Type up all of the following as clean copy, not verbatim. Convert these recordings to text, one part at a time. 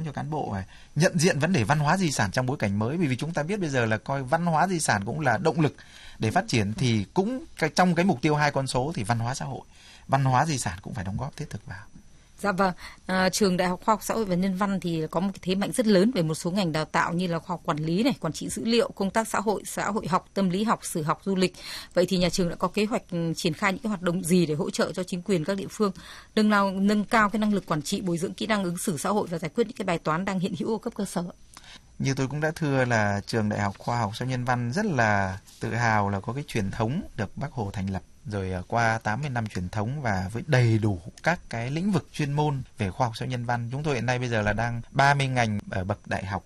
cho cán bộ nhận diện vấn đề văn hóa di sản trong bối cảnh mới, vì chúng ta biết bây giờ là coi văn hóa di sản cũng là động lực để phát triển, thì cũng trong cái mục tiêu 2 con số thì văn hóa xã hội, văn hóa di sản cũng phải đóng góp thiết thực vào. Dạ vâng, trường Đại học Khoa học Xã hội và Nhân văn thì có một cái thế mạnh rất lớn về một số ngành đào tạo như là khoa học quản lý này, quản trị dữ liệu, công tác xã hội học, tâm lý học, sử học, du lịch. Vậy thì nhà trường đã có kế hoạch triển khai những cái hoạt động gì để hỗ trợ cho chính quyền các địa phương nâng cao cái năng lực quản trị, bồi dưỡng kỹ năng ứng xử xã hội và giải quyết những cái bài toán đang hiện hữu ở cấp cơ sở? Như tôi cũng đã thưa là trường Đại học Khoa học Xã hội Nhân văn rất là tự hào là có cái truyền thống được Bác Hồ thành lập, rồi qua 80 năm truyền thống và với đầy đủ các cái lĩnh vực chuyên môn về khoa học xã hội nhân văn. Chúng tôi hiện nay bây giờ là đang 30 ngành ở bậc đại học,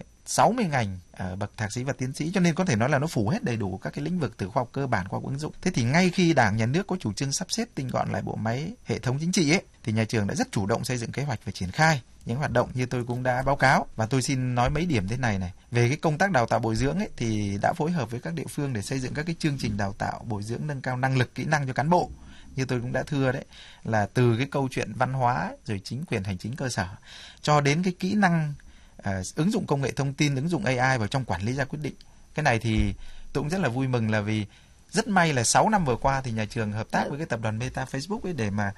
60 ngành ở bậc thạc sĩ và tiến sĩ, cho nên có thể nói là nó phủ hết đầy đủ các cái lĩnh vực từ khoa học cơ bản, khoa học ứng dụng. Thế thì ngay khi Đảng, Nhà nước có chủ trương sắp xếp tinh gọn lại bộ máy hệ thống chính trị ấy, thì nhà trường đã rất chủ động xây dựng kế hoạch và triển khai những hoạt động như tôi cũng đã báo cáo. Và tôi xin nói mấy điểm thế này. Về cái công tác đào tạo bồi dưỡng ấy, thì đã phối hợp với các địa phương để xây dựng các cái chương trình đào tạo bồi dưỡng nâng cao năng lực, kỹ năng cho cán bộ. Như tôi cũng đã thưa đấy, là từ cái câu chuyện văn hóa rồi chính quyền hành chính cơ sở cho đến cái kỹ năng ứng dụng công nghệ thông tin, ứng dụng AI vào trong quản lý ra quyết định. Cái này thì tôi cũng rất là vui mừng, là vì rất may là 6 năm vừa qua thì nhà trường hợp tác với cái tập đoàn Meta Facebook ấy để mà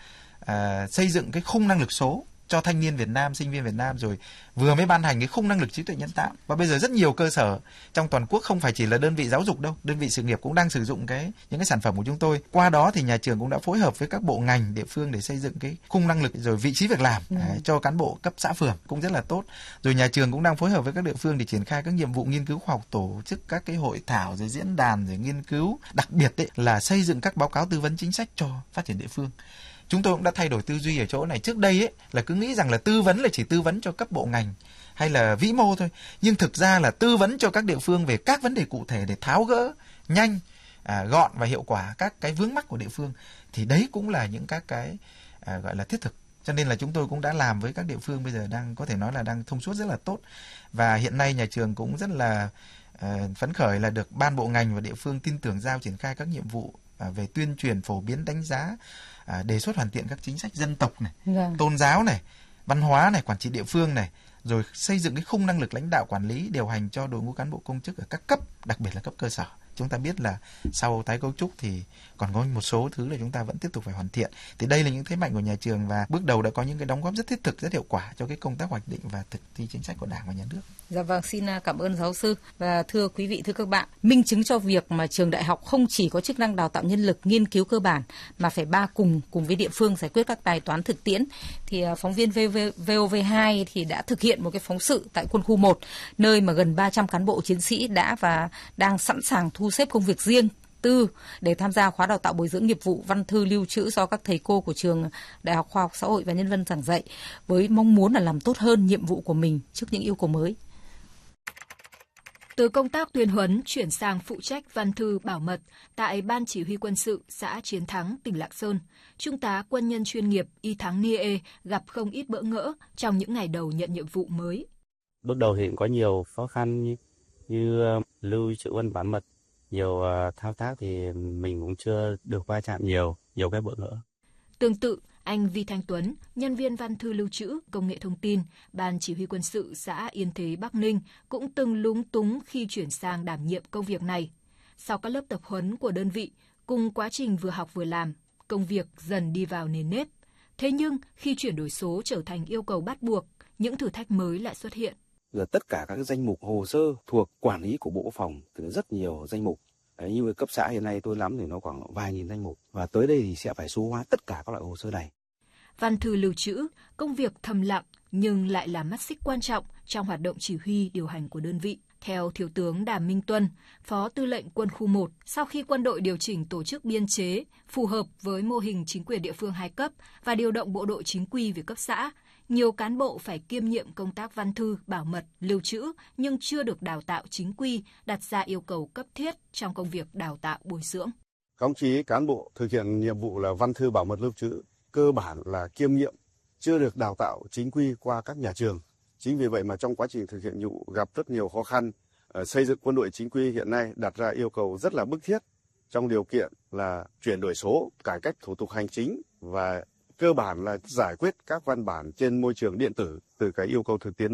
xây dựng cái khung năng lực số cho thanh niên Việt Nam, sinh viên Việt Nam, rồi vừa mới ban hành cái khung năng lực trí tuệ nhân tạo. Và bây giờ rất nhiều cơ sở trong toàn quốc, không phải chỉ là đơn vị giáo dục đâu, đơn vị sự nghiệp cũng đang sử dụng những cái sản phẩm của chúng tôi. Qua đó thì nhà trường cũng đã phối hợp với các bộ ngành địa phương để xây dựng cái khung năng lực rồi vị trí việc làm cho cán bộ cấp xã phường cũng rất là tốt. Rồi nhà trường cũng đang phối hợp với các địa phương để triển khai các nhiệm vụ nghiên cứu khoa học, tổ chức các cái hội thảo rồi diễn đàn rồi nghiên cứu, đặc biệt ấy, là xây dựng các báo cáo tư vấn chính sách cho phát triển địa phương. Chúng tôi cũng đã thay đổi tư duy ở chỗ này. Trước đây ấy, là cứ nghĩ rằng là tư vấn là chỉ tư vấn cho cấp bộ ngành hay là vĩ mô thôi. Nhưng thực ra là tư vấn cho các địa phương về các vấn đề cụ thể để tháo gỡ nhanh, gọn và hiệu quả các cái vướng mắc của địa phương. Thì đấy cũng là những các cái gọi là thiết thực. Cho nên là chúng tôi cũng đã làm với các địa phương, bây giờ đang có thể nói là đang thông suốt rất là tốt. Và hiện nay nhà trường cũng rất là phấn khởi là được ban bộ ngành và địa phương tin tưởng giao triển khai các nhiệm vụ về tuyên truyền, phổ biến, đánh giá, đề xuất hoàn thiện các chính sách dân tộc này, tôn giáo này, văn hóa này, quản trị địa phương này, rồi xây dựng cái khung năng lực lãnh đạo, quản lý, điều hành cho đội ngũ cán bộ công chức ở các cấp, đặc biệt là cấp cơ sở. Chúng ta biết là sau tái cấu trúc thì còn có một số thứ là chúng ta vẫn tiếp tục phải hoàn thiện. Thì đây là những thế mạnh của nhà trường và bước đầu đã có những cái đóng góp rất thiết thực, rất hiệu quả cho cái công tác hoạch định và thực thi chính sách của Đảng và Nhà nước. Dạ vâng, xin cảm ơn giáo sư. Và thưa quý vị, thưa các bạn, minh chứng cho việc mà trường đại học không chỉ có chức năng đào tạo nhân lực nghiên cứu cơ bản mà phải cùng với địa phương giải quyết các bài toán thực tiễn, thì phóng viên VOV2 thì đã thực hiện một cái phóng sự tại quân khu 1, nơi mà gần 300 cán bộ chiến sĩ đã và đang sẵn sàng thu xếp công việc riêng tư để tham gia khóa đào tạo bồi dưỡng nghiệp vụ văn thư lưu trữ do các thầy cô của trường Đại học Khoa học Xã hội và Nhân văn giảng dạy, với mong muốn là làm tốt hơn nhiệm vụ của mình trước những yêu cầu mới. Từ công tác tuyên huấn chuyển sang phụ trách văn thư bảo mật tại Ban Chỉ huy Quân sự xã Chiến Thắng, tỉnh Lạng Sơn, Trung tá quân nhân chuyên nghiệp Y Thắng Nie gặp không ít bỡ ngỡ trong những ngày đầu nhận nhiệm vụ mới. Bước đầu thì cũng có nhiều khó khăn như lưu trữ văn bản mật, nhiều thao tác thì mình cũng chưa được va chạm nhiều cái bỡ ngỡ. Tương tự, anh Vi Thanh Tuấn, nhân viên văn thư lưu trữ công nghệ thông tin, Ban Chỉ huy Quân sự xã Yên Thế, Bắc Ninh cũng từng lúng túng khi chuyển sang đảm nhiệm công việc này. Sau các lớp tập huấn của đơn vị, cùng quá trình vừa học vừa làm, công việc dần đi vào nền nếp. Thế nhưng khi chuyển đổi số trở thành yêu cầu bắt buộc, những thử thách mới lại xuất hiện. Giờ tất cả các danh mục hồ sơ thuộc quản lý của Bộ Quốc phòng thì rất nhiều danh mục. Đấy, như cấp xã hiện nay tôi nắm thì nó khoảng vài nghìn danh mục, và tới đây thì sẽ phải số hóa tất cả các loại hồ sơ này. Văn thư lưu trữ, công việc thầm lặng nhưng lại là mắt xích quan trọng trong hoạt động chỉ huy điều hành của đơn vị. Theo Thiếu tướng Đàm Minh Tuân, Phó Tư lệnh Quân khu 1, sau khi quân đội điều chỉnh tổ chức biên chế phù hợp với mô hình chính quyền địa phương 2 cấp và điều động bộ đội chính quy về cấp xã, nhiều cán bộ phải kiêm nhiệm công tác văn thư, bảo mật, lưu trữ nhưng chưa được đào tạo chính quy, đặt ra yêu cầu cấp thiết trong công việc đào tạo bồi dưỡng. Các đồng chí cán bộ thực hiện nhiệm vụ là văn thư, bảo mật, lưu trữ cơ bản là kiêm nhiệm, chưa được đào tạo chính quy qua các nhà trường. Chính vì vậy mà trong quá trình thực hiện nhiệm vụ gặp rất nhiều khó khăn. Xây dựng quân đội chính quy hiện nay đặt ra yêu cầu rất là bức thiết trong điều kiện là chuyển đổi số, cải cách thủ tục hành chính và cơ bản là giải quyết các văn bản trên môi trường điện tử từ cái yêu cầu thực tiễn.